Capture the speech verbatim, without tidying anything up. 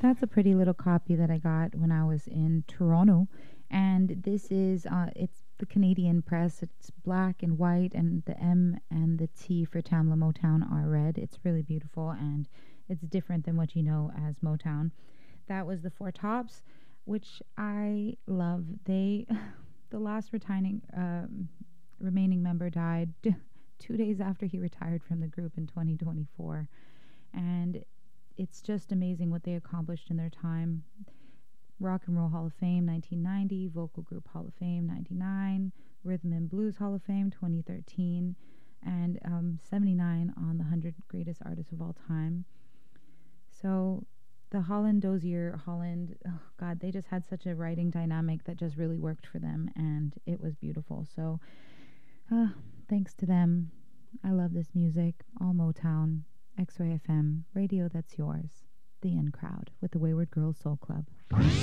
That's a pretty little copy that I got when I was in Toronto. And this is, uh, it's the Canadian press. It's black and white, and the M and the T for Tamla Motown are red. It's really beautiful, and it's different than what you know as Motown. That was the Four Tops, which I love. They, the last retiring, um, remaining member died two days after he retired from the group in twenty twenty-four. And it's just amazing what they accomplished in their time. Rock and Roll Hall of Fame, nineteen ninety, Vocal Group Hall of Fame, ninety-nine, Rhythm and Blues Hall of Fame, twenty thirteen, and um, seventy-nine on the one hundred Greatest Artists of All Time. So the Holland Dozier, Holland, oh God, they just had such a writing dynamic that just really worked for them, and it was beautiful. So uh, thanks to them. I love this music, all Motown, X-Ray F M, radio that's yours, The In Crowd with the Wayward Girls Soul Club.